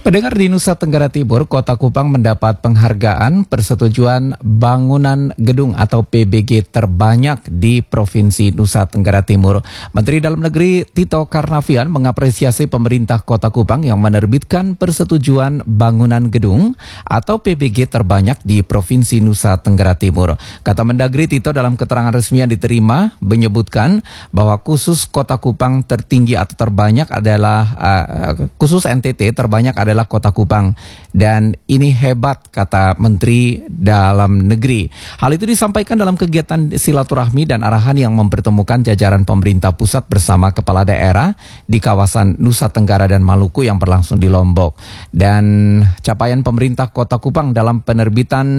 Pendengar, di Nusa Tenggara Timur, Kota Kupang mendapat penghargaan persetujuan bangunan gedung atau PBG terbanyak di Provinsi Nusa Tenggara Timur. Menteri Dalam Negeri Tito Karnavian mengapresiasi pemerintah Kota Kupang yang menerbitkan persetujuan bangunan gedung atau PBG terbanyak di Provinsi Nusa Tenggara Timur. Kata Mendagri Tito dalam keterangan resmi yang diterima menyebutkan bahwa khusus Kota Kupang tertinggi atau terbanyak adalah khusus NTT terbanyak adalah Kota Kupang, dan ini hebat, kata Menteri Dalam Negeri. Hal itu disampaikan dalam kegiatan silaturahmi dan arahan yang mempertemukan jajaran pemerintah pusat bersama kepala daerah di kawasan Nusa Tenggara dan Maluku yang berlangsung di Lombok. Dan capaian pemerintah Kota Kupang dalam penerbitan